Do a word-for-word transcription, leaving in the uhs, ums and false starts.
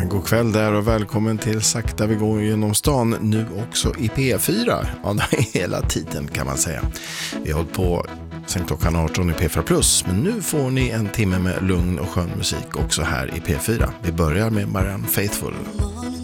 God kväll där och välkommen till Sakta vi går genom stan, nu också i P fyra. Ja, hela tiden kan man säga. Vi har hållit på sen klockan arton i P fyra plus, men nu får ni en timme med lugn och skön musik också här i P fyra. Vi börjar med Marianne Faithfull.